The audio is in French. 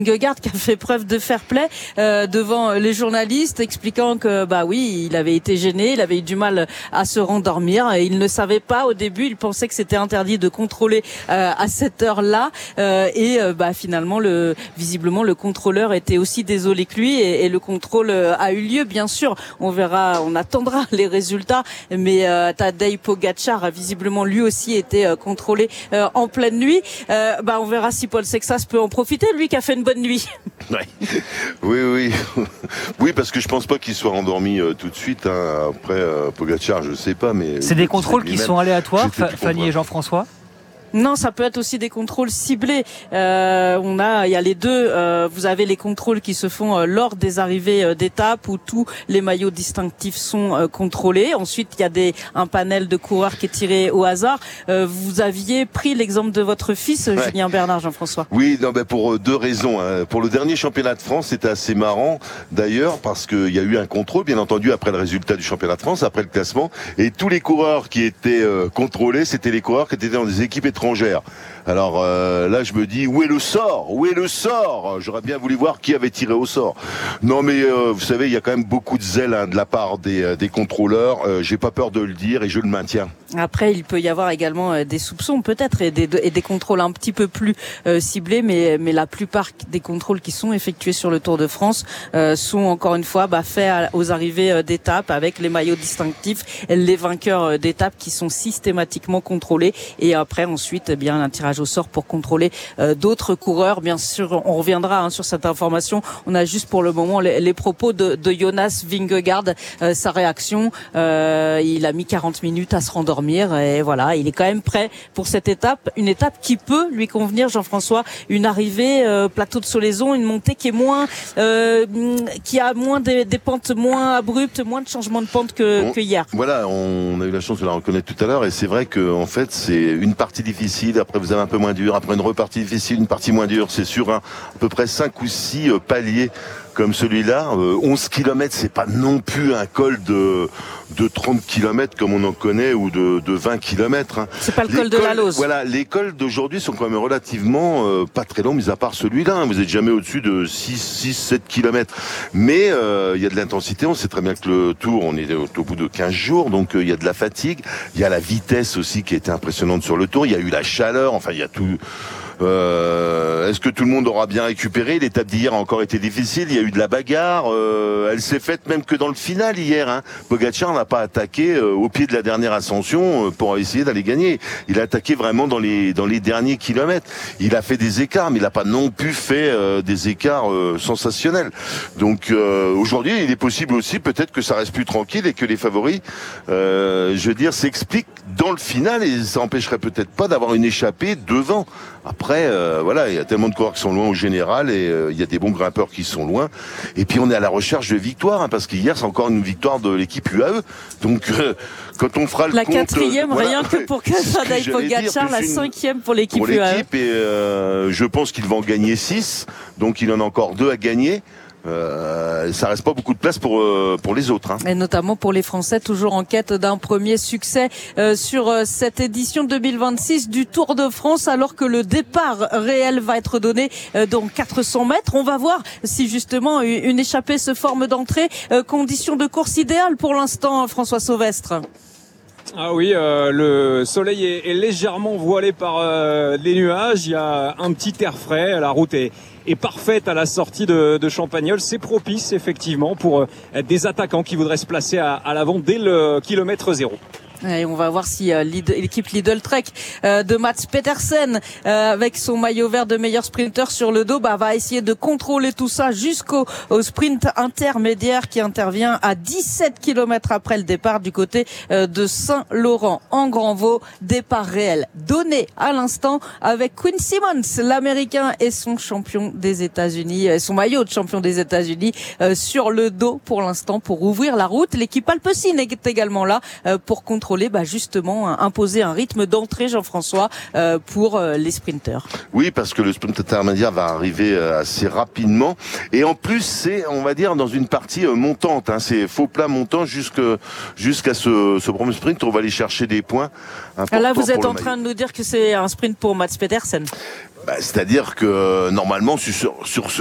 Vingegaard qui a fait preuve de fair play devant les journalistes, expliquant que oui, il avait été gêné, il avait eu du mal à se rendormir, et il ne savait pas au début, il pensait que c'était interdit de contrôler à cette heure-là, finalement visiblement le contrôleur était aussi désolé que lui, et le contrôle a eu lieu. Bien sûr, on attendra les résultats, mais Tadej Pogačar a visiblement lui aussi été contrôlé en pleine nuit. On verra si Paul Sexas peut en profiter, lui qui a fait une bonne nuit. Ouais. Oui, parce que je pense pas qu'il soit endormi tout de suite. Après Pogačar, je sais pas, mais c'est des contrôles qui sont aléatoires, Fanny et Jean-François. Non, ça peut être aussi des contrôles ciblés. Il y a les deux. Vous avez les contrôles qui se font lors des arrivées d'étape où tous les maillots distinctifs sont contrôlés. Ensuite, il y a un panel de coureurs qui est tiré au hasard. Vous aviez pris l'exemple de votre fils, Julien Bernard, Jean-François. Oui, pour deux raisons. Pour le dernier championnat de France, c'était assez marrant d'ailleurs parce qu'il y a eu un contrôle, bien entendu, après le résultat du championnat de France, après le classement, et tous les coureurs qui étaient contrôlés, c'était les coureurs qui étaient dans des équipes étrangères. Alors là, je me dis, où est le sort? J'aurais bien voulu voir qui avait tiré au sort. Non, mais vous savez, il y a quand même beaucoup de zèle de la part des contrôleurs. J'ai pas peur de le dire et je le maintiens. Après, il peut y avoir également des soupçons peut-être et des contrôles un petit peu plus ciblés, mais la plupart des contrôles qui sont effectués sur le Tour de France sont encore une fois faits aux arrivées d'étapes avec les maillots distinctifs, les vainqueurs d'étapes qui sont systématiquement contrôlés, et après ensuite un tirage au sort pour contrôler d'autres coureurs. Bien sûr, on reviendra sur cette information. On a juste pour le moment les propos de Jonas Vingegaard, sa réaction. Il a mis 40 minutes à se rendormir et voilà, il est quand même prêt pour cette étape, une étape qui peut lui convenir, Jean-François, une arrivée plateau de Solaison, une montée qui est qui a moins des pentes moins abruptes, moins de changements de pente que hier. Voilà, on a eu la chance de la reconnaître tout à l'heure, et c'est vrai que en fait c'est une partie difficile, après vous avez un peu moins dur, après une repartie difficile, une partie moins dure. C'est sur à peu près 5 ou 6 paliers comme celui-là. 11 km, c'est pas non plus un col de 30 km comme on en connaît, ou de 20 km. C'est pas le col de la Lose. Voilà, les cols d'aujourd'hui sont quand même relativement pas très longs, mis à part celui-là. Vous êtes jamais au-dessus de 7 km. Mais il y a de l'intensité. On sait très bien que le Tour, on est au bout de 15 jours, donc il y a de la fatigue. Il y a la vitesse aussi qui a été impressionnante sur le Tour. Il y a eu la chaleur. Enfin, il y a tout. Est-ce que tout le monde aura bien récupéré? L'étape d'hier a encore été difficile. Il y a eu de la bagarre. Elle s'est faite même que dans le final hier. Pogačar n'a pas attaqué au pied de la dernière ascension pour essayer d'aller gagner. Il a attaqué vraiment dans les derniers kilomètres. Il a fait des écarts, mais il n'a pas non plus fait des écarts sensationnels. Donc aujourd'hui, il est possible aussi peut-être que ça reste plus tranquille et que les favoris, s'expliquent dans le final, et ça empêcherait peut-être pas d'avoir une échappée devant. Après, il y a tellement de coureurs qui sont loin au général, et il y a des bons grimpeurs qui sont loin. Et puis on est à la recherche de victoires, parce qu'hier c'est encore une victoire de l'équipe UAE. Donc quand on fera le compte, la 4e, rien que pour Tadej Pogačar, la 5e pour l'équipe UAE. Et je pense qu'ils vont en gagner 6, donc il en a encore 2 à gagner. Ça reste pas beaucoup de place pour les autres. Et notamment pour les Français, toujours en quête d'un premier succès sur cette édition 2026 du Tour de France, alors que le départ réel va être donné dans 400 mètres. On va voir si justement une échappée se forme d'entrée. Conditions de course idéales pour l'instant, François Sauvestre. Ah oui, le soleil est légèrement voilé par les nuages. Il y a un petit air frais. La route est parfaite à la sortie de Champagnole. C'est propice effectivement pour des attaquants qui voudraient se placer à l'avant dès le kilomètre 0. Et on va voir si l'équipe Lidl Trek de Mats Pedersen avec son maillot vert de meilleur sprinter sur le dos va essayer de contrôler tout ça jusqu'au sprint intermédiaire qui intervient à 17 km après le départ du côté de Saint-Laurent en Grand-Vaux. Départ réel donné à l'instant avec Quinn Simmons, l'Américain, et son champion des États-Unis, son maillot de champion des États-Unis sur le dos pour l'instant pour ouvrir la route. L'équipe Alpecin est également là pour contrôler contrôler, justement imposer un rythme d'entrée, Jean-François, pour les sprinteurs. Oui, parce que le sprint intermédiaire va arriver assez rapidement, et en plus c'est, on va dire, dans une partie montante, hein, c'est faux plat montant jusqu'à ce premier sprint. On va aller chercher des points importants. Là, vous êtes en train de nous dire que c'est un sprint pour Mads Pedersen. C'est-à-dire que normalement sur ce